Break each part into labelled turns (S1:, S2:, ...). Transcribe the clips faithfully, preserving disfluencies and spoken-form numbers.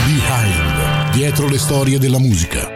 S1: Behind, dietro le storie della musica.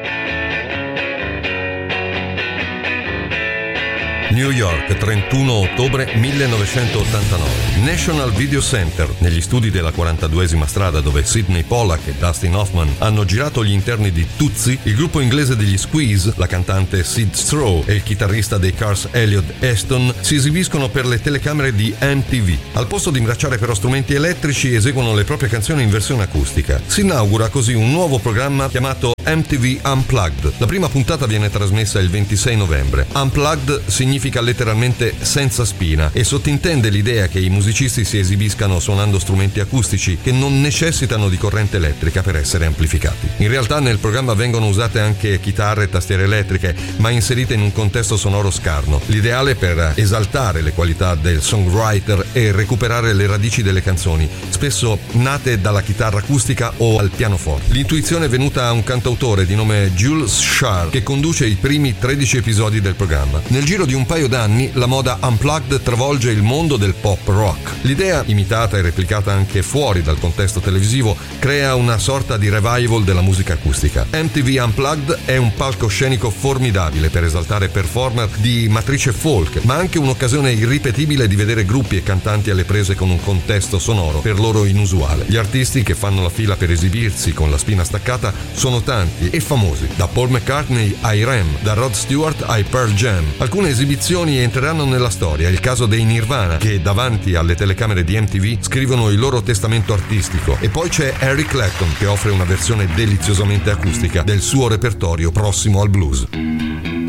S2: New York, trentuno ottobre millenovecentottantanove. National Video Center, negli studi della quarantaduesima strada dove Sidney Pollack e Dustin Hoffman hanno girato gli interni di Tootsie, il gruppo inglese degli Squeeze, la cantante Sid Straw e il chitarrista dei Cars Elliot Aston si esibiscono per le telecamere di M T V. Al posto di imbracciare però strumenti elettrici, eseguono le proprie canzoni in versione acustica. Si inaugura così un nuovo programma chiamato M T V Unplugged. La prima puntata viene trasmessa il ventisei novembre. Unplugged significa letteralmente senza spina e sottintende l'idea che i musicisti si esibiscano suonando strumenti acustici che non necessitano di corrente elettrica per essere amplificati. In realtà nel programma vengono usate anche chitarre e tastiere elettriche, ma inserite in un contesto sonoro scarno, l'ideale per esaltare le qualità del songwriter e recuperare le radici delle canzoni, spesso nate dalla chitarra acustica o al pianoforte. L'intuizione è venuta a un cantautore di nome Jules Sharp che conduce i primi tredici episodi del programma. Nel giro di un paio d'anni la moda unplugged travolge il mondo del pop rock. L'idea, imitata e replicata anche fuori dal contesto televisivo, crea una sorta di revival della musica acustica. M T V Unplugged è un palcoscenico formidabile per esaltare performer di matrice folk, ma anche un'occasione irripetibile di vedere gruppi e cantanti alle prese con un contesto sonoro per loro inusuale. Gli artisti che fanno la fila per esibirsi con la spina staccata sono tanti e famosi, da Paul McCartney ai R E M, da Rod Stewart ai Pearl Jam. Alcune esibizioni entreranno nella storia, il caso dei Nirvana, che davanti alle telecamere di M T V scrivono il loro testamento artistico, e poi c'è Eric Clapton che offre una versione deliziosamente acustica del suo repertorio prossimo al blues.